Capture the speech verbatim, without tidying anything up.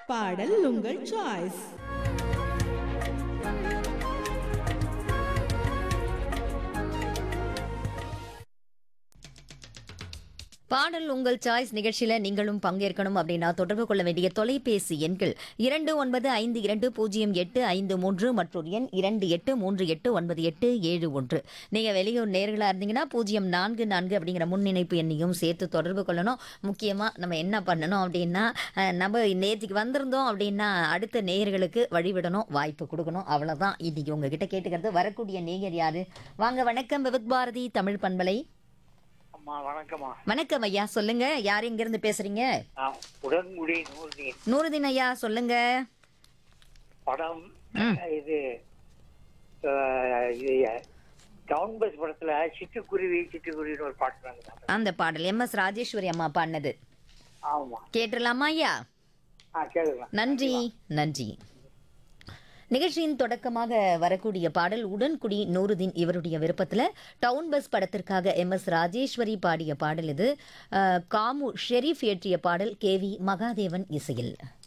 பாடல் உங்கள் சாய்ஸ். பாடல் உங்கள் சாய்ஸ் நிகழ்ச்சியில நீங்களும் பங்கேற்கணும் அப்படின்னா தொடர்பு கொள்ள வேண்டிய தொலைபேசி எண்கள் இரண்டு ஒன்பது ஐந்து இரண்டு பூஜ்ஜியம் எட்டு ஐந்து மூன்று மற்றும் எண் இரண்டு எட்டு மூன்று எட்டு ஒன்பது எட்டு ஏழு ஒன்று. நீங்க வெளியூர் நேர்களா இருந்தீங்கன்னா பூஜ்ஜியம் நான்கு நான்கு அப்படிங்கிற முன்னிணைப்பு எண்ணையும் சேர்த்து தொடர்பு கொள்ளணும். முக்கியமா நம்ம என்ன பண்ணணும் அப்படின்னா அஹ், நம்ம நேற்றுக்கு வந்திருந்தோம் அப்படின்னா அடுத்த நேயர்களுக்கு வழிவிடணும், வாய்ப்பு கொடுக்கணும். அவ்வளவுதான் இன்னைக்கு உங்ககிட்ட கேட்டுக்கிறது. வரக்கூடிய நேயர் யாரு? வாங்க, வணக்கம். விவித் பாரதி தமிழ் பண்பலை. அம்மா வணக்கம்மா. வணக்கம் ஐயா, சொல்லுங்க. யார் எங்க இருந்து பேசுறீங்க? நான் உடன்குடி நூறுதீன். நூறுதீன் ஐயா, சொல்லுங்க. படம் ம். இது அஹ், இது டவுன் பஸ் படத்துல சிட்டுக்குருவி சிட்டுக்குருவின்னு ஒரு பாட்டு தாங்க. அந்த பாடல் எம் எஸ் ராஜேஸ்வரி அம்மா பாடினது. ஆமா. கேட்டுடலாமா ஐயா? ஆ கேளுங்க. நன்றி நன்றி. நிகழ்ச்சியின் தொடக்கமாக வரக்கூடிய பாடல் உடன்குடி நூறுதீன் இவருடைய விருப்பத்தில் டவுன் பஸ் படத்திற்காக எம் எஸ் ராஜேஸ்வரி பாடிய பாடல் இது. அஹ், காமு ஷெரீப் இயற்றிய பாடல், கே வி மகாதேவன் இசையில்.